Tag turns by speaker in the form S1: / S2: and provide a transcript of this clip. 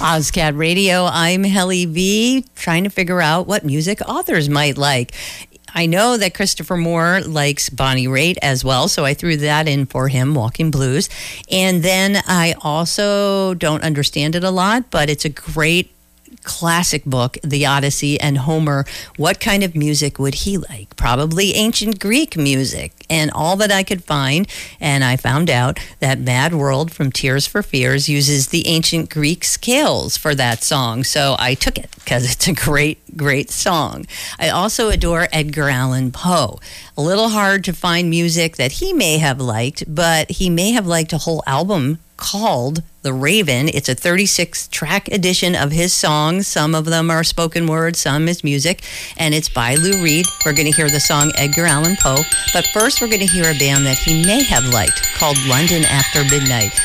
S1: Ozcat Radio, I'm Helly V, trying to figure out what music authors might like. I know that Christopher Moore likes Bonnie Raitt as well, so I threw that in for him, Walking Blues. And then I also don't understand it a lot, but it's a great classic book, The Odyssey, and Homer. What kind of music would he like? Probably ancient Greek music. And all that I could find, and I found out that Mad World from Tears for Fears uses the ancient Greek scales for that song. So I took it because it's a great, great song. I also adore Edgar Allan Poe. A little hard to find music that he may have liked, but he may have liked a whole album called The Raven. It's a 36-track edition of his songs. Some of them are spoken word, some is music, and it's by Lou Reed. We're going to hear the song Edgar Allan Poe, but first we're going to hear a band that he may have liked called London After Midnight.